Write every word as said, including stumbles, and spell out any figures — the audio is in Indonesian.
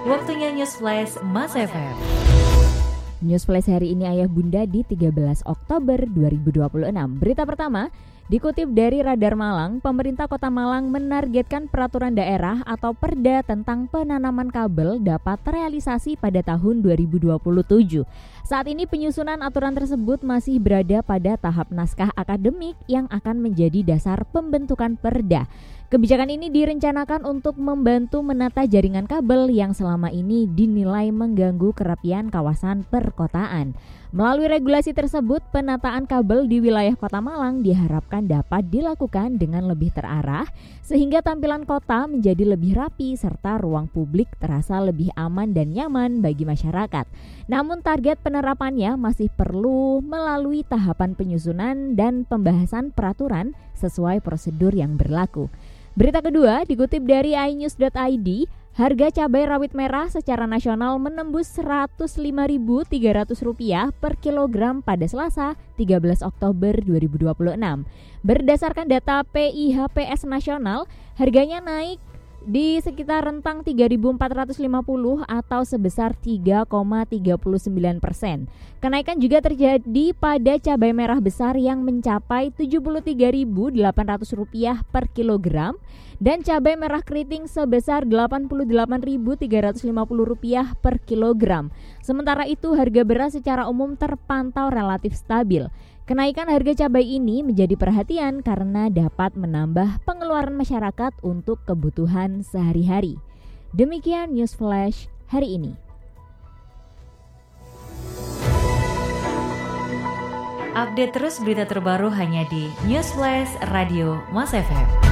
Waktunya News Flash Mas F M. News Flash hari ini Ayah Bunda di tiga belas Oktober dua ribu dua puluh enam. Berita pertama, dikutip dari Radar Malang, pemerintah Kota Malang menargetkan peraturan daerah atau Perda tentang penanaman kabel dapat terrealisasi pada tahun dua ribu dua puluh tujuh. Saat ini penyusunan aturan tersebut masih berada pada tahap naskah akademik yang akan menjadi dasar pembentukan Perda. Kebijakan ini direncanakan untuk membantu menata jaringan kabel yang selama ini dinilai mengganggu kerapian kawasan perkotaan. Melalui regulasi tersebut, penataan kabel di wilayah Kota Malang diharapkan dapat dilakukan dengan lebih terarah sehingga tampilan kota menjadi lebih rapi serta ruang publik terasa lebih aman dan nyaman bagi masyarakat. Namun target penerapannya masih perlu melalui tahapan penyusunan dan pembahasan peraturan sesuai prosedur yang berlaku. Berita kedua dikutip dari i news dot i d, harga cabai rawit merah secara nasional menembus seratus lima ribu tiga ratus rupiah per kilogram pada Selasa tiga belas Oktober dua ribu dua puluh enam. Berdasarkan data P I H P S nasional, harganya naik di sekitar rentang tiga ribu empat ratus lima puluh atau sebesar tiga koma tiga sembilan persen. Kenaikan juga terjadi pada cabai merah besar yang mencapai tujuh puluh tiga ribu delapan ratus rupiah per kilogram dan cabai merah keriting sebesar delapan puluh delapan ribu tiga ratus lima puluh rupiah per kilogram. Sementara itu harga beras secara umum terpantau relatif stabil. Kenaikan harga cabai ini menjadi perhatian karena dapat menambah pengeluaran masyarakat untuk kebutuhan sehari-hari. Demikian News Flash hari ini. Update terus berita terbaru hanya di News Flash Radio Mas F M.